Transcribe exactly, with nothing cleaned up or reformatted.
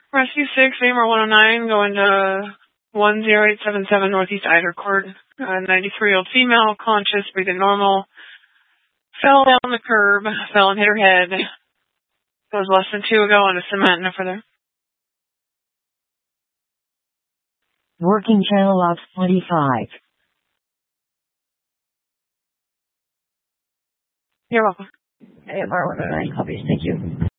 Rescue six, Amor one oh nine, going to one zero eight seven seven Northeast Idercord. Uh, ninety-three-year-old female, conscious, breathing normal. Fell down the curb, fell and hit her head. It was less than two ago on a cement, no further. Working channel ops twenty-five. You're welcome. Amor one oh nine, copies, thank you.